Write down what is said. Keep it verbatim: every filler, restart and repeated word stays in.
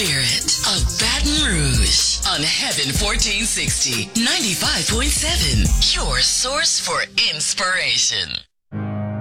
spirit of Baton Rouge on Heaven fourteen sixty, ninety-five point seven, your source for inspiration.